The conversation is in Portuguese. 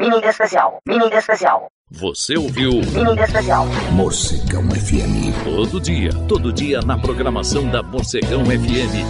Mini especial. Mini especial. Você ouviu Mini especial. Morcegão FM. Todo dia na programação da Morcegão FM.